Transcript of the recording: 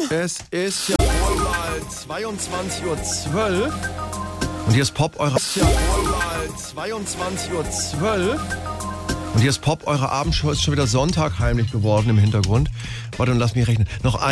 Es ist ja wohl mal 22:12 Uhr. Und hier ist Pop, eure... Es ist ja wohl mal 22:12 Uhr. Und hier ist Pop, eure Abendshow ist schon wieder Sonntag heimlich geworden im Hintergrund. Warte, und lass mich rechnen. Noch ein